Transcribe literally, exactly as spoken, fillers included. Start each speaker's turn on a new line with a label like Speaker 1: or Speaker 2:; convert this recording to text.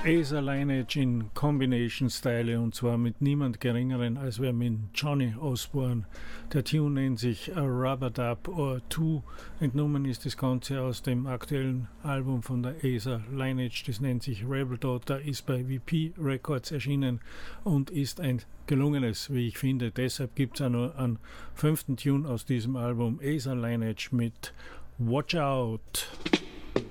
Speaker 1: Ace Lineage in Combination-Style und zwar mit niemand geringeren als wer mit Johnny Osborne. Der Tune nennt sich Rub-a-Dub or Two. Entnommen ist das Ganze aus dem aktuellen Album von der Ace Lineage. Das nennt sich Rebel Daughter, ist bei V P Records erschienen und ist ein gelungenes, wie ich finde. Deshalb gibt es auch noch einen fünften Tune aus diesem Album, Ace Lineage mit Watch Out.